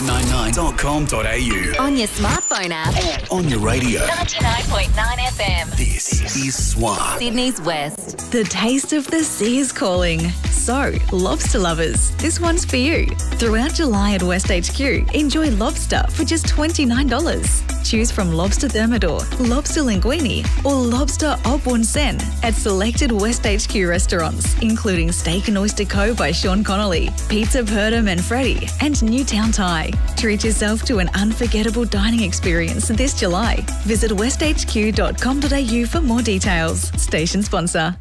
swa999.com.au. On your smartphone app. On your radio. 99.9 FM. This is SWA. Sydney's West. The taste of the sea is calling. So, lobster lovers, this one's for you. Throughout July at West HQ, enjoy lobster for just $29. Choose from lobster thermidor, lobster linguine, or lobster au bon sen at selected West HQ restaurants, including Steak and Oyster Co. by Sean Connolly, Pizza Purdom and Freddy, and Newtown Thai. Treat yourself to an unforgettable dining experience this July. Visit westhq.com.au for more details. Station sponsor.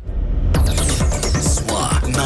SWA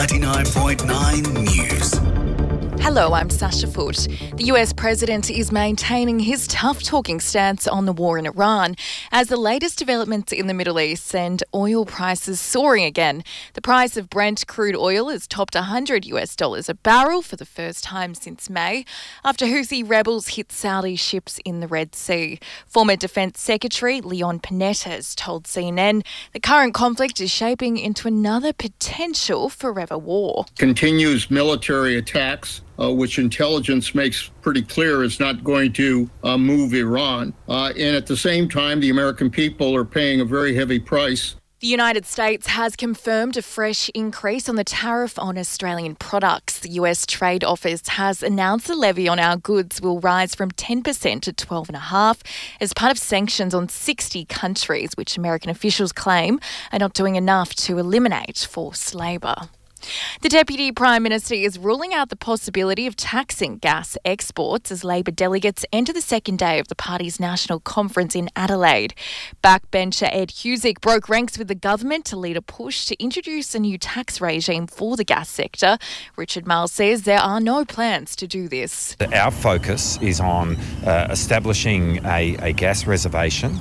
99.9 News. Hello, I'm Sasha Foote. The US president is maintaining his tough-talking stance on the war in Iran as the latest developments in the Middle East send oil prices soaring again. The price of Brent crude oil has topped $100 a barrel for the first time since May after Houthi rebels hit Saudi ships in the Red Sea. Former Defence Secretary Leon Panetta has told CNN the current conflict is shaping into another potential forever war. Continues military attacks, which intelligence makes pretty clear is not going to move Iran. And at the same time, the American people are paying a very heavy price. The United States has confirmed a fresh increase on the tariff on Australian products. The US Trade Office has announced the levy on our goods will rise from 10% to 12.5% as part of sanctions on 60 countries, which American officials claim are not doing enough to eliminate forced labour. The Deputy Prime Minister is ruling out the possibility of taxing gas exports as Labor delegates enter the second day of the party's national conference in Adelaide. Backbencher Ed Husick broke ranks with the government to lead a push to introduce a new tax regime for the gas sector. Richard Marles says there are no plans to do this. Our focus is on establishing a gas reservation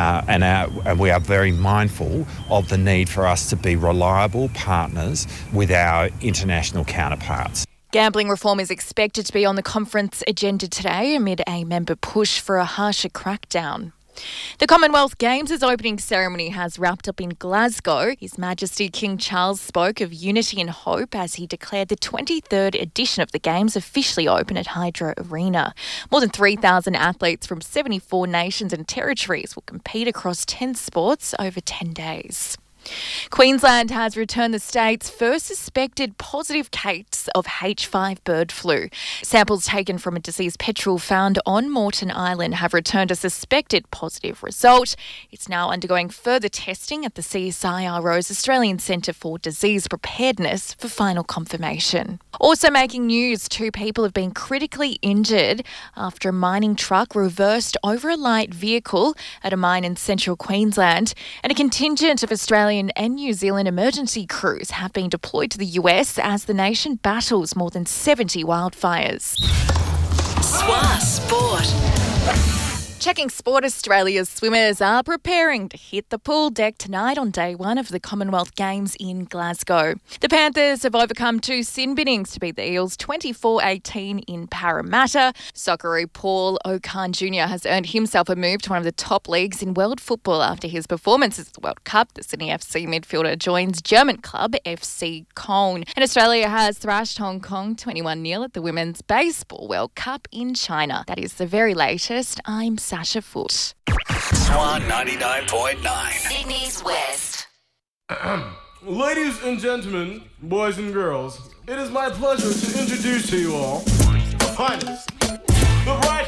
and we are very mindful of the need for us to be reliable partners with our international counterparts. Gambling reform is expected to be on the conference agenda today amid a member push for a harsher crackdown. The Commonwealth Games' opening ceremony has wrapped up in Glasgow. His Majesty King Charles spoke of unity and hope as he declared the 23rd edition of the Games officially open at Hydro Arena. More than 3,000 athletes from 74 nations and territories will compete across 10 sports over 10 days. Queensland has returned the state's first suspected positive case of H5 bird flu. Samples taken from a deceased petrel found on Moreton Island have returned a suspected positive result. It's now undergoing further testing at the CSIRO's Australian Centre for Disease Preparedness for final confirmation. Also making news, 2 people have been critically injured after a mining truck reversed over a light vehicle at a mine in central Queensland, and a contingent of Australian and New Zealand emergency crews have been deployed to the US as the nation battles more than 70 wildfires. SWA Sport. Checking sport, Australia's swimmers are preparing to hit the pool deck tonight on day 1 of the Commonwealth Games in Glasgow. The Panthers have overcome 2 sin binnings to beat the Eels 24-18 in Parramatta. Socceroo Paul O'Kane Jr. has earned himself a move to one of the top leagues in world football after his performances at the World Cup. The Sydney FC midfielder joins German club FC Köln. And Australia has thrashed Hong Kong 21-0 at the Women's Baseball World Cup in China. That is the very latest. I'm Sasha Foote. SWA 99.9. Sydney's West. Ladies and gentlemen, boys and girls, it is my pleasure to introduce to you all the finest, the right